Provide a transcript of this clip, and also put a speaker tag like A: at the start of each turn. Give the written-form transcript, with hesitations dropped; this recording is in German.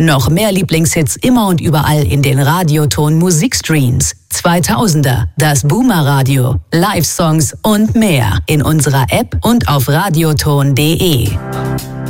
A: Noch mehr Lieblingshits immer und überall in den Radioton Musikstreams. 2000er, das Boomer Radio, Live-Songs und mehr in unserer App und auf radioton.de.